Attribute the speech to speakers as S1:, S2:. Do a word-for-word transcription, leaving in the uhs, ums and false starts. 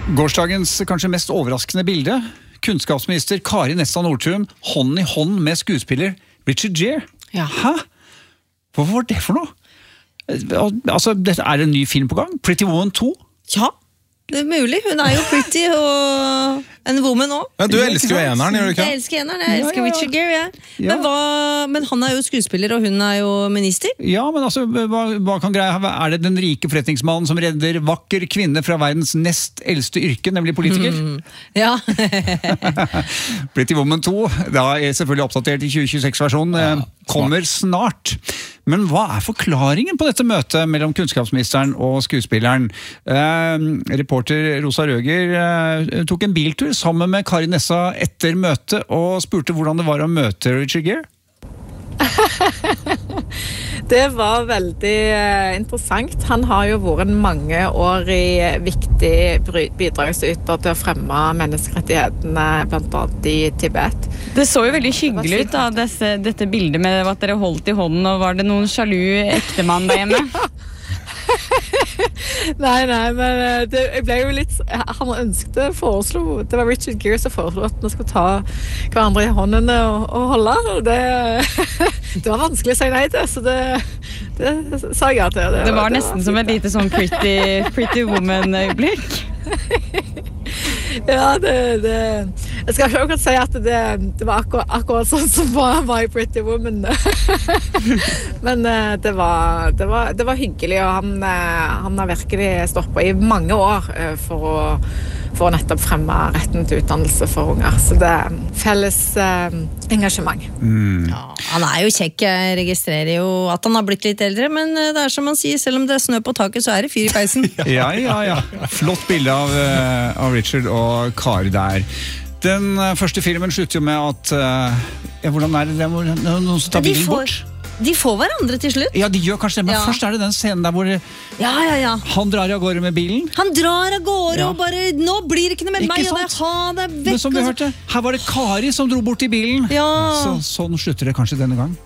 S1: Gårsdagens kanskje mest overraskende bilde. Kunnskapsminister Kari Nessa Nordtun hånd i hånd med skuespiller Richard Gere.
S2: Ja.
S1: Hæ? Hva var det for noe? Altså, dette er en ny film på gang. Pretty Woman to.
S2: Ja, det er mulig. Hun er jo pretty og en woman også.
S3: Ja, du elsker jo eneren, gjør du ikke?
S2: Jeg elsker eneren, jeg elsker
S1: Ja, ja, ja.
S2: Richard Gere, ja.
S1: Ja.
S2: Men, hva, men han er jo skuespiller, og hun er jo minister.
S1: Ja, men altså, hva, hva kan greia? Er det den rike forretningsmannen som redder vakker kvinne fra verdens nest eldste yrke, nemlig politiker?
S2: Mm. Ja.
S1: Pretty Woman to, da er selvfølgelig oppdatert i tjue tjueseks-versjonen, ja, kommer snart. Men hva er forklaringen på dette møtet mellom kunnskapsministeren og skuespilleren? Eh, reporter Rosa Røger eh, tok en biltur sammen med Kari Nessa etter møtet og spurte hvordan det var å møte Richard Gere.
S4: Det var veldig eh, interessant. Han har jo vært en mange år i viktig bidragsyter til å fremme menneskerettighetene, blant annet i Tibet.
S5: Det så jo veldig hyggelig ut da, desse, dette bildet med at dere holdt i hånden, og var det noen sjalu ektemann der hjemme?
S4: Nei, nei, men det jeg ble jo litt, han ønsket, foreslo, det var Richard Gere som foreslo at vi skulle ta hverandre i håndene og, og holde, og det, det var vanskelig å si nei til, så det, det sa jeg ja til. Det,
S5: det var
S4: det
S5: nesten
S4: var
S5: som et lite sånn pretty, pretty woman-øyeblikk.
S4: Ja, det, det jeg skal ikke akkurat si at det, det var akkurat, akkurat sånn som var, var i Pretty Woman. Men det var, det, var, det var hyggelig, og han, han har virkelig stått på i mange år for å, for å nettopp fremme retten til utdannelse for unger. Så det er felles eh, engasjement.
S1: Mm.
S2: Ja, han er jo kjekk, jeg registrerer jo at han har blitt litt eldre, men det er som man sier, selv om det er snø på taket, så er det fyr i peisen.
S1: Ja, ja, ja. Flott bilde av, av Richard og Kari der. Den første filmen slutter jo med at ja, hvordan er det? Det er noen som tar
S2: De
S1: bilen
S2: får,
S1: bort.
S2: de får hverandre til slutt.
S1: Ja, de gjør kanskje det, men
S2: Ja.
S1: først er det den scenen der hvor
S2: Ja, ja, ja.
S1: han drar av gårde med bilen.
S2: Han drar av gårde
S1: Ja.
S2: og bare, nå blir det ikke noe med
S1: Ikke
S2: meg, og det
S1: sant?
S2: er ha det vekk.
S1: Men som vi
S2: og så-
S1: hørte, her var det Kari som dro bort i bilen.
S2: Ja.
S1: Så, sånn slutter det kanskje denne gang.